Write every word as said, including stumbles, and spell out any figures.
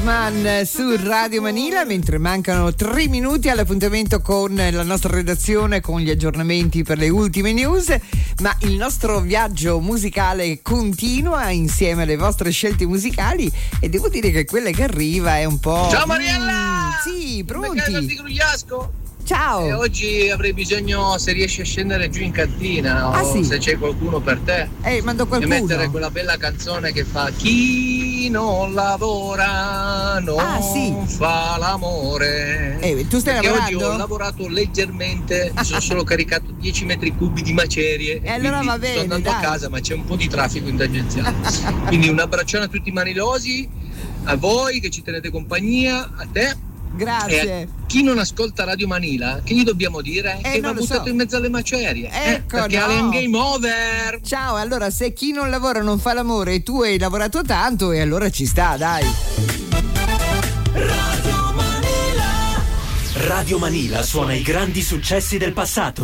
Man su Radio Manila, mentre mancano tre minuti all'appuntamento con la nostra redazione con gli aggiornamenti per le ultime news, ma il nostro viaggio musicale continua insieme alle vostre scelte musicali e devo dire che quella che arriva è un po'... Ciao Mariella! Mm, sì, pronti? Ciao! E oggi avrei bisogno, se riesci a scendere giù in cantina o ah, sì. se c'è qualcuno per te, eh, mando qualcuno. e mettere quella bella canzone che fa chi non lavora non ah, sì. fa l'amore. Eh, tu stai Perché lavorando? Oggi ho lavorato leggermente, mi sono solo caricato dieci metri cubi di macerie. E allora va bene, sto andando dai. a casa, ma c'è un po' di traffico in tangenziale. Quindi un abbraccione a tutti i manilosi, a voi che ci tenete compagnia, a te. Grazie. E a chi non ascolta Radio Manila, che gli dobbiamo dire? Eh, che va buttato so. in mezzo alle macerie. Ecco, eh, perché no. Alien Game Over. Ciao, allora se chi non lavora non fa l'amore e tu hai lavorato tanto, e allora ci sta, dai. Radio Manila. Radio Manila suona i grandi successi del passato.